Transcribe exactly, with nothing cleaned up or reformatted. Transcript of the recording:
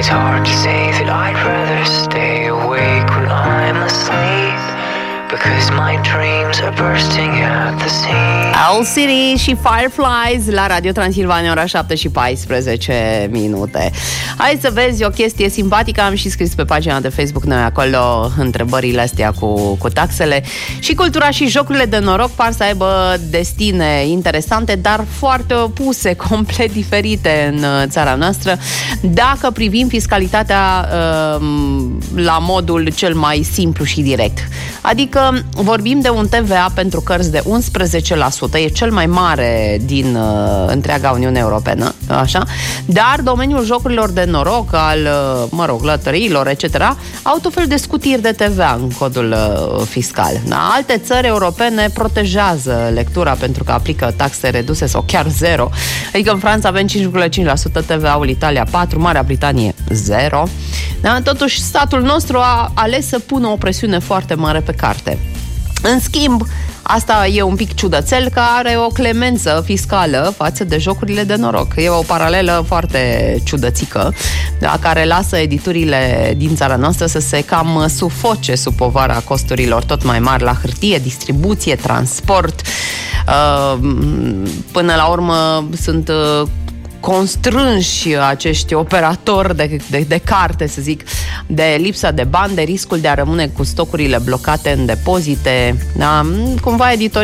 It's hard to say that I'd rather stay awake when I'm asleep, because my dreams are bursting at the seams. Owl City și Fireflies la Radio Transilvania, ora șapte și paisprezece minute. Hai să vezi o chestie simpatică. Am și scris pe pagina de Facebook noi acolo întrebările astea cu, cu taxele. Și cultura și jocurile de noroc par să aibă destine interesante, dar foarte opuse, complet diferite în țara noastră, dacă privim fiscalitatea uh, la modul cel mai simplu și direct. Adică vorbim de un T V A pentru cărți de unsprezece la sută, e cel mai mare din uh, întreaga Uniune Europeană, așa? Dar domeniul jocurilor de noroc, al, uh, mă rog, lătăriilor, et cetera, au tot fel de scutiri de T V A în codul uh, fiscal. Da? Alte țări europene protejează lectura pentru că aplică taxe reduse sau chiar zero. Adică în Franța avem cinci virgulă cinci la sută T V A-ul, Italia patru la sută, Marea Britanie zero. Da? Totuși, statul nostru a ales să pună o presiune foarte mare pe carte. În schimb, asta e un pic ciudățel, că are o clemență fiscală față de jocurile de noroc. E o paralelă foarte ciudățică, da, care lasă editurile din țara noastră să se cam sufoce sub povara costurilor tot mai mari la hârtie, distribuție, transport. Până la urmă sunt constrânși acești operatori de, de, de carte, să zic, de lipsa de bani, de riscul de a rămâne cu stocurile blocate în depozite. Da? Cumva editorii